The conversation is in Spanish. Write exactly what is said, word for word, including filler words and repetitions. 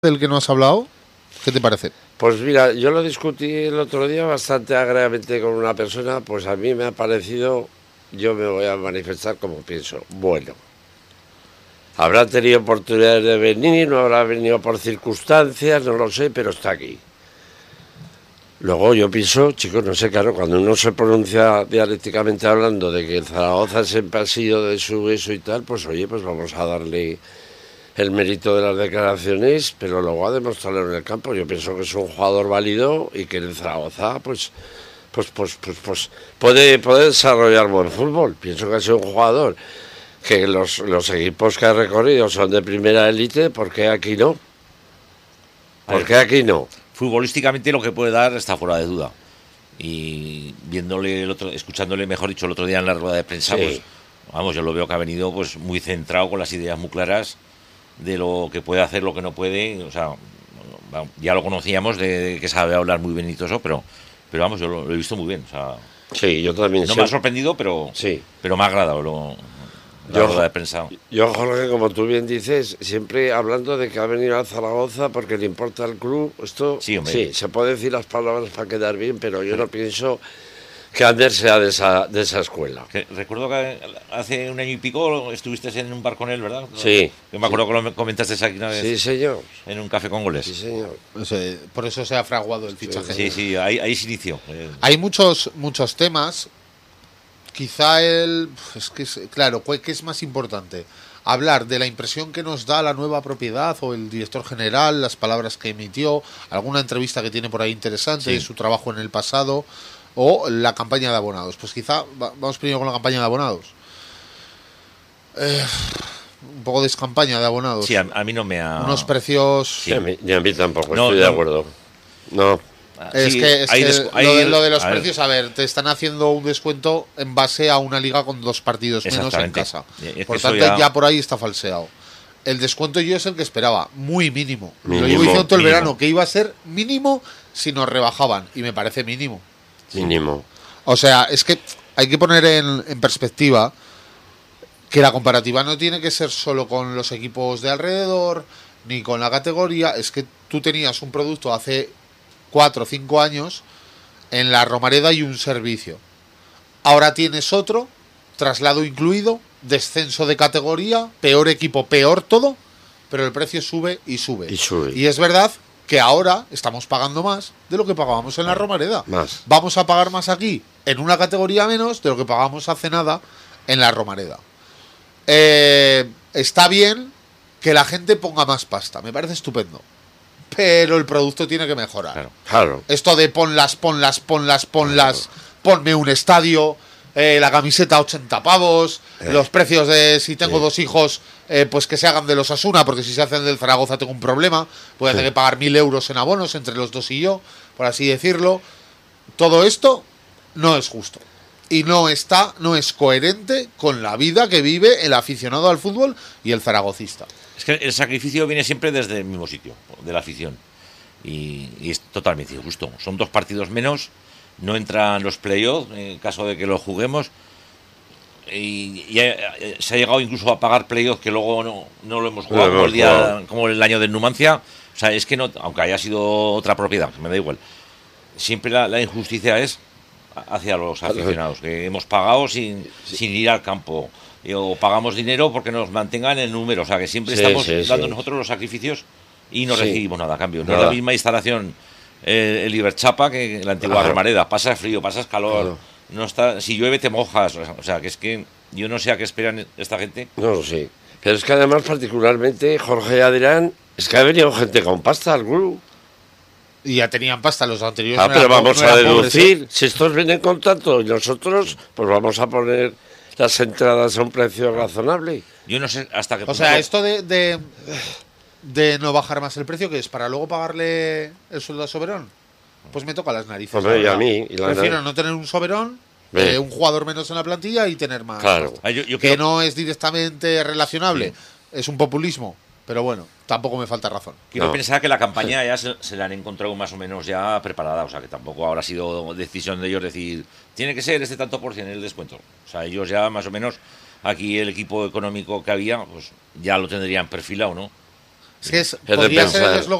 del que no has hablado, ¿qué te parece? Pues mira, yo lo discutí el otro día bastante agradablemente con una persona, pues a mí me ha parecido, yo me voy a manifestar como pienso, bueno. Habrá tenido oportunidades de venir, no habrá venido por circunstancias, no lo sé, pero está aquí. Luego yo pienso, chicos, no sé, claro, cuando uno se pronuncia dialécticamente hablando de que el Zaragoza siempre ha sido de su eso y tal, pues oye, pues vamos a darle el mérito de las declaraciones, pero luego a demostrarlo en el campo. Yo pienso que es un jugador válido y que en el Zaragoza, pues, pues, pues, pues, pues puede, puede desarrollar buen fútbol. Pienso que es un jugador que los, los equipos que ha recorrido son de primera élite, ¿por qué aquí no? ¿Por qué aquí no? Futbolísticamente lo que puede dar está fuera de duda. Y viéndole el otro, escuchándole, mejor dicho, el otro día en la rueda de prensa, sí. pues vamos, yo lo veo que ha venido pues muy centrado, con las ideas muy claras de lo que puede hacer, lo que no puede. O sea, ya lo conocíamos de, de que sabe hablar muy bien y todo eso, pero, pero vamos, yo lo, lo he visto muy bien. O sea, sí, yo también. No sé. me ha sorprendido, pero, sí. pero me ha agradado lo, la yo, rueda de prensa. Yo, Jorge, como tú bien dices, siempre hablando de que ha venido a Zaragoza porque le importa al club, esto sí, hombre. sí, se puede decir las palabras para quedar bien, pero yo no pienso que Ander sea de esa, de esa escuela. Que, recuerdo que hace un año y pico estuviste en un bar con él, ¿verdad? Sí. Yo me acuerdo sí. que lo comentaste aquí una vez. Sí, señor. En un café con goles. Sí, señor. O sea, por eso se ha fraguado el fichaje. Sí, sí, ahí, ahí se inició. Hay muchos, muchos temas. Quizá el... Es que, es, claro, ¿qué es más importante? Hablar de la impresión que nos da la nueva propiedad o el director general, las palabras que emitió, alguna entrevista que tiene por ahí interesante, sí. su trabajo en el pasado... o la campaña de abonados. Pues quizá vamos primero con la campaña de abonados. Eh, un poco de campaña de abonados. Sí, a, a mí no me ha... Unos precios... Sí, a mí, y a mí tampoco, no, estoy no. de acuerdo. No. Es sí, que, es hay que des... lo, hay... de, lo de los a precios, ver. a ver, te están haciendo un descuento en base a una liga con dos partidos menos en casa. Es por tanto, ya... ya por ahí está falseado. El descuento yo es el que esperaba, muy mínimo. mínimo lo llevo diciendo todo el mínimo. verano, que iba a ser mínimo si nos rebajaban, y me parece mínimo. Mínimo. O sea, es que hay que poner en, en perspectiva que la comparativa no tiene que ser solo con los equipos de alrededor, ni con la categoría. Es que tú tenías un producto hace cuatro o cinco años en la Romareda y un servicio. Ahora tienes otro, traslado incluido, descenso de categoría, peor equipo, peor todo, pero el precio sube y sube. Y sube. Y es verdad que ahora estamos pagando más de lo que pagábamos en la Romareda. Más. Vamos a pagar más aquí, en una categoría menos, de lo que pagamos hace nada en la Romareda. Eh, está bien que la gente ponga más pasta, me parece estupendo. Pero el producto tiene que mejorar. Claro. claro. Esto de ponlas, ponlas, ponlas, ponlas, claro. ponme un estadio, eh, la camiseta ochenta pavos, eh. los precios de si tengo sí. dos hijos... Eh, pues que se hagan de los Asuna, porque si se hacen del Zaragoza tengo un problema, voy a tener que pagar mil euros en abonos entre los dos y yo, por así decirlo. Todo esto no es justo y no está, no es coherente con la vida que vive el aficionado al fútbol y el zaragocista. Es que el sacrificio viene siempre desde el mismo sitio, de la afición, y, y es totalmente injusto. Son dos partidos menos, no entran los playoffs en caso de que los juguemos. Y, y ha, se ha llegado incluso a pagar playoffs que luego no, no lo hemos jugado, no como, el día, como el año de Numancia. O sea, es que no, aunque haya sido otra propiedad, que me da igual, siempre la, la injusticia es hacia los aficionados, que hemos pagado sin, sí. sin ir al campo, o pagamos dinero porque nos mantengan el número. O sea, que siempre sí, estamos sí, dando sí. nosotros los sacrificios y no sí. recibimos nada a cambio. No nada. Es la misma instalación eh, el Iberchapa que la antigua Romareda. Pasas frío, pasas calor. Claro. No está, si llueve te mojas, o sea, que es que yo no sé a qué esperan esta gente. No lo sé, pero es que además particularmente Jorge y Adrián, es que ha venido gente con pasta al club. Y ya tenían pasta los anteriores. Ah, no pero vamos no a deducir, pobres, ¿eh? Si estos vienen con tanto y nosotros, pues vamos a poner las entradas a un precio razonable. Yo no sé hasta qué punto. O sea, esto de, de, de no bajar más el precio, que es para luego pagarle el sueldo a Soberón. Pues me toca las narices. Hombre, y a mí. Y la Prefiero nariz. no tener un Soberón, eh, un jugador menos en la plantilla y tener más. Claro. Ah, yo, yo que creo... no es directamente relacionable. Sí. Es un populismo. Pero bueno, tampoco me falta razón. Quiero no. pensar que la campaña ya se, se la han encontrado más o menos ya preparada. O sea, que tampoco habrá sido decisión de ellos decir, tiene que ser este tanto por cien el descuento. O sea, ellos ya más o menos, aquí el equipo económico que había, pues ya lo tendrían perfilado, ¿no? Es que es, de podría ser pensar. el